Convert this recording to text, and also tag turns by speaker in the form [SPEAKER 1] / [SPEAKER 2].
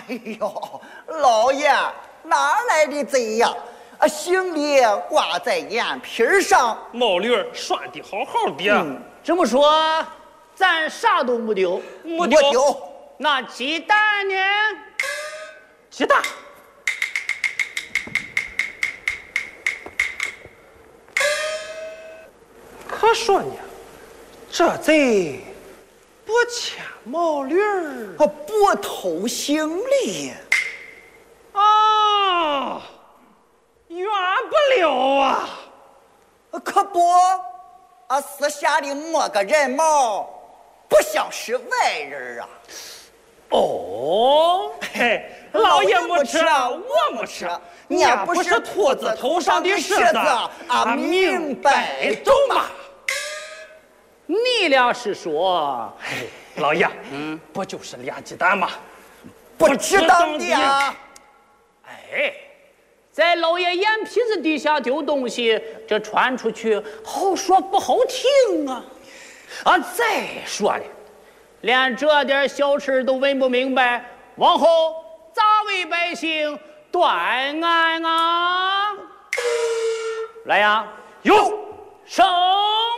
[SPEAKER 1] 哎呦，老爷哪来的贼呀？行李挂在眼皮上，
[SPEAKER 2] 毛驴拴的好好的。
[SPEAKER 3] 这么说，咱啥都没丢，
[SPEAKER 2] 没
[SPEAKER 1] 丢。
[SPEAKER 3] 那鸡蛋呢？
[SPEAKER 2] 鸡蛋。可说呢，这贼不牵毛驴儿，
[SPEAKER 1] 不偷行李
[SPEAKER 2] 啊，远不了啊！
[SPEAKER 1] 可不，私下里摸个人毛，不像是外人啊。
[SPEAKER 2] 哦，嘿，老爷没吃，我没吃，你也不是兔子头上的虱子，明白懂吗？
[SPEAKER 3] 你俩是说，
[SPEAKER 2] 嘿，老爷，不就是俩鸡蛋吗？
[SPEAKER 1] 不值当的呀！
[SPEAKER 3] 哎，在老爷眼皮子底下丢东西，这传出去好说不好听啊！再说了，连这点小事都问不明白，往后咋为百姓断案啊？来呀，
[SPEAKER 2] 有
[SPEAKER 3] 手。